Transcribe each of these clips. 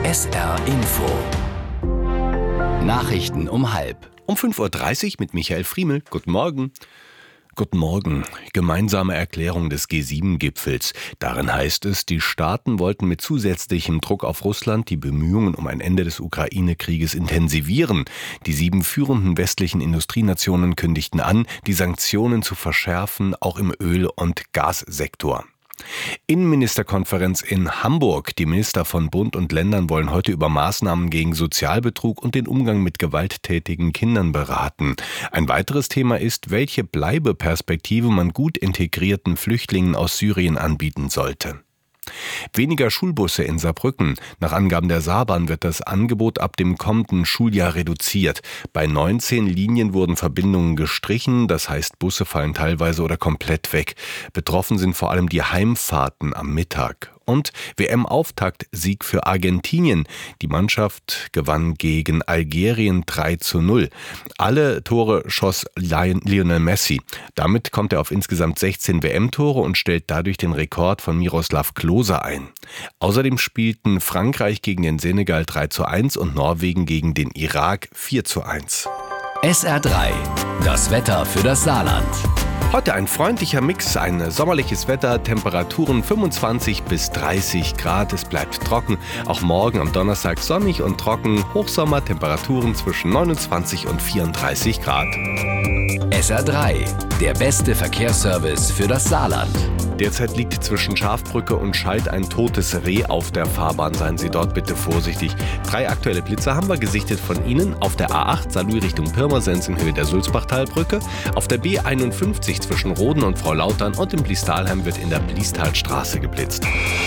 SR Info. Nachrichten um 12:30. Um 5:30 Uhr mit Michael Friemel. Guten Morgen. Guten Morgen. Gemeinsame Erklärung des G7-Gipfels. Darin heißt es, die Staaten wollten mit zusätzlichem Druck auf Russland die Bemühungen um ein Ende des Ukraine-Krieges intensivieren. Die 7 führenden westlichen Industrienationen kündigten an, die Sanktionen zu verschärfen, auch im Öl- und Gassektor. Innenministerkonferenz in Hamburg. Die Minister von Bund und Ländern wollen heute über Maßnahmen gegen Sozialbetrug und den Umgang mit gewalttätigen Kindern beraten. Ein weiteres Thema ist, welche Bleibeperspektive man gut integrierten Flüchtlingen aus Syrien anbieten sollte. Weniger Schulbusse in Saarbrücken. Nach Angaben der Saarbahn wird das Angebot ab dem kommenden Schuljahr reduziert. Bei 19 Linien wurden Verbindungen gestrichen, das heißt Busse fallen teilweise oder komplett weg. Betroffen sind vor allem die Heimfahrten am Mittag. Und WM-Auftakt-Sieg für Argentinien. Die Mannschaft gewann gegen Algerien 3:0. Alle Tore schoss Lionel Messi. Damit kommt er auf insgesamt 16 WM-Tore und stellt dadurch den Rekord von Miroslav Klose ein. Außerdem spielten Frankreich gegen den Senegal 3:1 und Norwegen gegen den Irak 4:1. SR3, das Wetter für das Saarland. Heute ein freundlicher Mix, ein sommerliches Wetter, Temperaturen 25 bis 30 Grad, es bleibt trocken. Auch morgen am Donnerstag sonnig und trocken, Hochsommer, Temperaturen zwischen 29 und 34 Grad. SR3, der beste Verkehrsservice für das Saarland. Derzeit liegt zwischen Schafbrücke und Scheid ein totes Reh auf der Fahrbahn. Seien Sie dort bitte vorsichtig. 3 aktuelle Blitzer haben wir gesichtet von Ihnen. Auf der A8 Saarlouis Richtung Pirmasens in Höhe der Sulzbachtalbrücke. Auf der B51 zwischen Roden und Frau Lautern und in Bliestalheim wird in der Bliestalstraße geblitzt.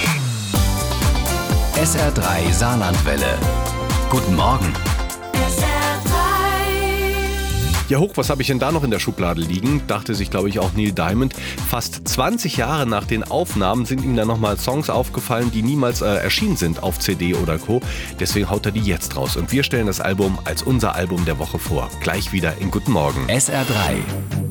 SR3 Saarlandwelle. Guten Morgen. Ja, hoch, was habe ich denn da noch in der Schublade liegen? Dachte sich, glaube ich, auch Neil Diamond. Fast 20 Jahre nach den Aufnahmen sind ihm dann nochmal Songs aufgefallen, die niemals erschienen sind auf CD oder Co. Deswegen haut er die jetzt raus. Und wir stellen das Album als unser Album der Woche vor. Gleich wieder in Guten Morgen. SR3.